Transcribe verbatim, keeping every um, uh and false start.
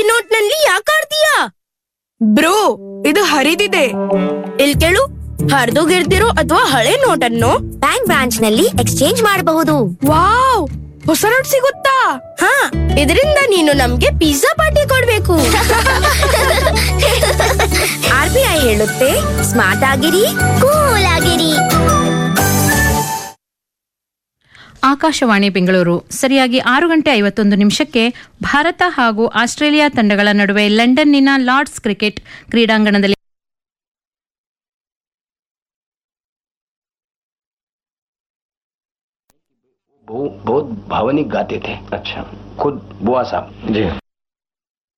Note ನಲ್ಲಿ ಯಾಕೆ ಆಡ್ತೀಯಾ? Bro, ಇದು ಹರಿದಿದೆ. ಇಲ್ ಕೇಳು, ಹರಿದೋಗಿರ್ದಿರೋ ಅಥವಾ ಹಳೆ ನೋಟ್ ಅನ್ನು ಬ್ಯಾಂಕ್ ಬ್ರಾಂಚ್ ನಲ್ಲಿ ಎಕ್ಸ್ಚೇಂಜ್ ಮಾಡಬಹುದು. ವಾವ್, ಹೊಸ ನೋಟ್ ಸಿಗುತ್ತಾ? ಹಾ, ಇದರಿಂದ ನೀನು ನಮ್ಗೆ ಪಿಜ್ಜಾ ಪಾರ್ಟಿ ಕೊಡ್ಬೇಕು. ಆರ್ ಬಿ ಐ ಹೇಳುತ್ತೆ, ಸ್ಮಾರ್ಟ್ ಆಗಿರಿ, ಕೂಲ್ ಆಗಿರಿ. ಆಕಾಶವಾಣಿ ಬೆಂಗಳೂರು ಸರಿಯಾಗಿ ಆರು ಗಂಟೆ ಐವತ್ತೊಂದು ನಿಮಿಷಕ್ಕೆ ಭಾರತ ಹಾಗೂ ಆಸ್ಟ್ರೇಲಿಯಾ ತಂಡಗಳ ನಡುವೆ ಲಂಡನ್ನಿನ ಲಾರ್ಡ್ಸ್ ಕ್ರಿಕೆಟ್ ಕ್ರೀಡಾಂಗಣದಲ್ಲಿ बहुत भावनिक गाते थे। अच्छा, खुद बुआ साहब जी।